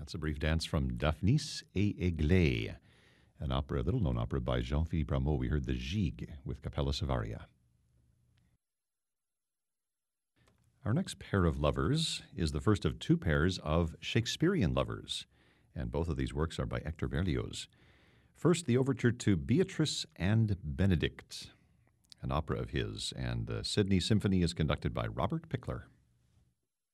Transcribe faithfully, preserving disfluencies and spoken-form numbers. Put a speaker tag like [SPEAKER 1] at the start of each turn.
[SPEAKER 1] That's a brief dance from Daphnis et Aiglé, an opera, a little-known opera by Jean-Philippe Rameau. We heard the Gigue with Capella Savaria. Our next pair of lovers is the first of two pairs of Shakespearean lovers, and both of these works are by Hector Berlioz. First, the overture to Beatrice and Benedict, an opera of his, and the Sydney Symphony is conducted by Robert Pickler.